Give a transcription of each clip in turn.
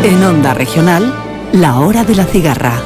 En Onda Regional, la hora de la cigarra.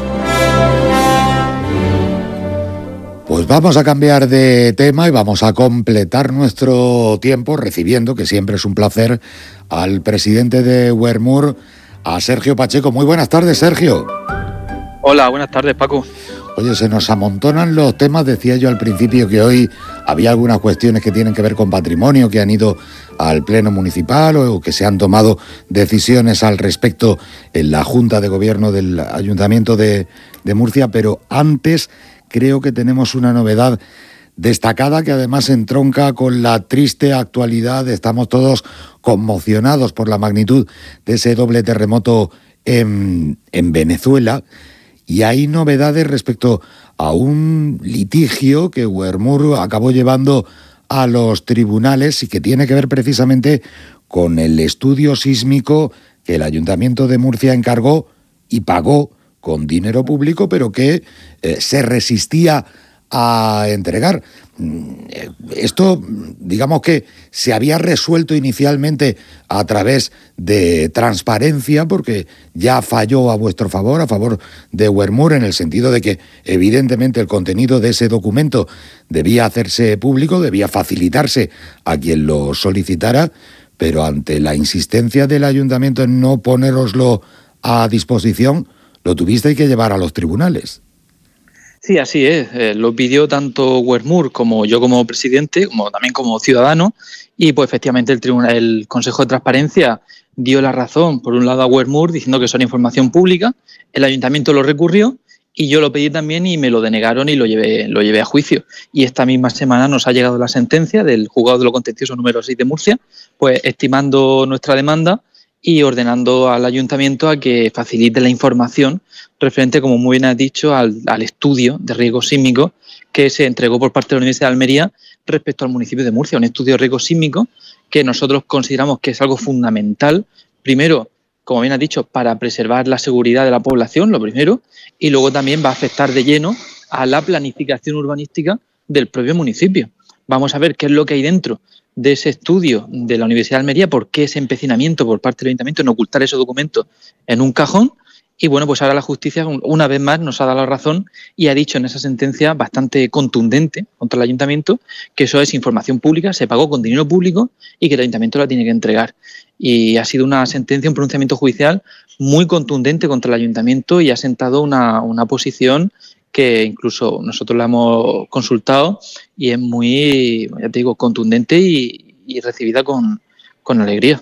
Pues vamos a cambiar de tema y vamos a completar nuestro tiempo recibiendo, que siempre es un placer, al presidente de Wermur, a Sergio Pacheco. Muy buenas tardes, Sergio. Hola, buenas tardes, Paco. Oye, se nos amontonan los temas. Decía yo al principio que hoy había algunas cuestiones que tienen que ver con patrimonio, que han ido al Pleno Municipal o que se han tomado decisiones al respecto en la Junta de Gobierno del Ayuntamiento de Murcia, pero antes creo que tenemos una novedad destacada que además entronca con la triste actualidad. Estamos todos conmocionados por la magnitud de ese doble terremoto en Venezuela. Y hay novedades respecto a un litigio que Wermur acabó llevando a los tribunales y que tiene que ver precisamente con el estudio sísmico que el Ayuntamiento de Murcia encargó y pagó con dinero público, pero que se resistía a entregar. Esto, digamos que se había resuelto inicialmente a través de transparencia, porque ya falló a vuestro favor, a favor de Wermur, en el sentido de que evidentemente el contenido de ese documento debía hacerse público, debía facilitarse a quien lo solicitara, pero ante la insistencia del ayuntamiento en no ponéroslo a disposición, lo tuvisteis que llevar a los tribunales. Sí, así es. Lo pidió tanto Wermur como yo como presidente, como también como ciudadano, y pues efectivamente el Consejo de Transparencia dio la razón, por un lado, a Wermur diciendo que eso era información pública. El ayuntamiento lo recurrió y yo lo pedí también y me lo denegaron y lo llevé a juicio. Y esta misma semana nos ha llegado la sentencia del Juzgado de lo Contencioso número 6 de Murcia, pues estimando nuestra demanda y ordenando al ayuntamiento a que facilite la información referente, como muy bien has dicho, al estudio de riesgo sísmico que se entregó por parte de la Universidad de Almería respecto al municipio de Murcia. Un estudio de riesgo sísmico que nosotros consideramos que es algo fundamental, primero, como bien has dicho, para preservar la seguridad de la población, lo primero, y luego también va a afectar de lleno a la planificación urbanística del propio municipio. Vamos a ver qué es lo que hay dentro de ese estudio de la Universidad de Almería, por qué ese empecinamiento por parte del ayuntamiento en ocultar esos documentos en un cajón. Y bueno, pues ahora la justicia una vez más nos ha dado la razón y ha dicho en esa sentencia bastante contundente contra el ayuntamiento que eso es información pública, se pagó con dinero público y que el ayuntamiento la tiene que entregar. Y ha sido una sentencia, un pronunciamiento judicial muy contundente contra el ayuntamiento y ha sentado una posición que incluso nosotros la hemos consultado y es muy, ya te digo, contundente y recibida con alegría.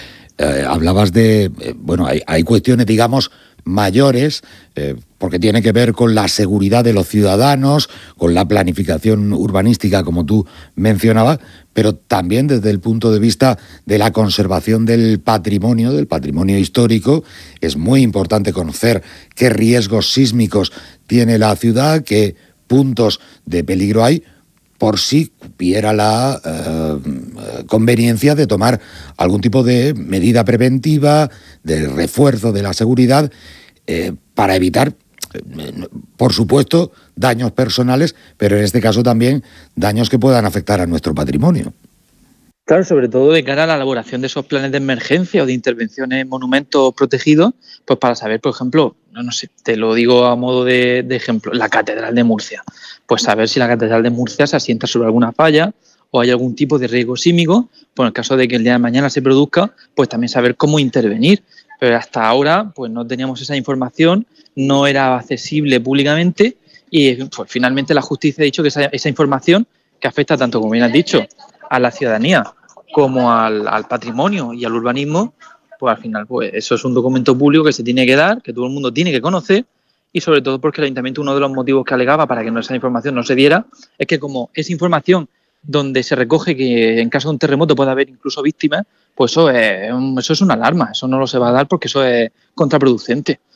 Hablabas de, bueno, hay cuestiones, digamos, mayores, porque tiene que ver con la seguridad de los ciudadanos, con la planificación urbanística, como tú mencionabas, pero también desde el punto de vista de la conservación del patrimonio histórico. Es muy importante conocer qué riesgos sísmicos tiene la ciudad, qué puntos de peligro hay, por si hubiera la conveniencia de tomar algún tipo de medida preventiva, de refuerzo de la seguridad, para evitar, por supuesto, daños personales, pero en este caso también daños que puedan afectar a nuestro patrimonio. Claro, sobre todo de cara a la elaboración de esos planes de emergencia o de intervenciones en monumentos protegidos, pues para saber, por ejemplo, no sé, te lo digo a modo de ejemplo, la Catedral de Murcia. Pues saber si la Catedral de Murcia se asienta sobre alguna falla o hay algún tipo de riesgo sísmico, pues en el caso de que el día de mañana se produzca, pues también saber cómo intervenir. Pero hasta ahora, pues no teníamos esa información, no era accesible públicamente y pues finalmente la justicia ha dicho que esa información, que afecta tanto, como bien has dicho, a la ciudadanía como al patrimonio y al urbanismo, pues al final pues eso es un documento público que se tiene que dar, que todo el mundo tiene que conocer, y sobre todo porque el ayuntamiento, uno de los motivos que alegaba para que esa información no se diera es que como es información donde se recoge que en caso de un terremoto puede haber incluso víctimas, pues eso es una alarma, eso no lo se va a dar porque eso es contraproducente.